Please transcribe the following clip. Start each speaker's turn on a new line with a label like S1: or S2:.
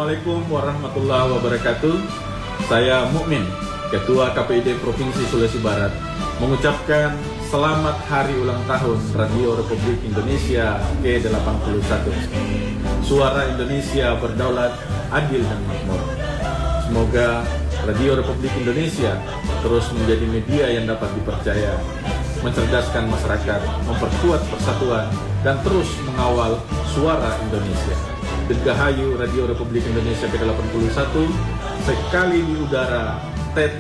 S1: Assalamualaikum warahmatullahi wabarakatuh. Saya Mukmin, Ketua KPID Provinsi Sulawesi Barat, mengucapkan selamat hari ulang tahun Radio Republik Indonesia ke-81. Suara Indonesia berdaulat, adil dan makmur. Semoga Radio Republik Indonesia terus menjadi media yang dapat dipercaya, mencerdaskan masyarakat, memperkuat persatuan, dan terus mengawal suara Indonesia. Dirgahayu Radio Republik Indonesia ke-81, sekali di udara,